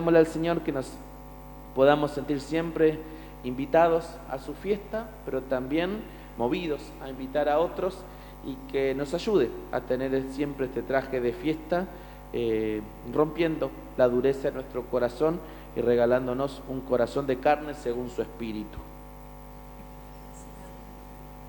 Pidámosle al Señor que nos podamos sentir siempre invitados a su fiesta, pero también movidos a invitar a otros, y que nos ayude a tener siempre este traje de fiesta, rompiendo la dureza de nuestro corazón y regalándonos un corazón de carne según su espíritu.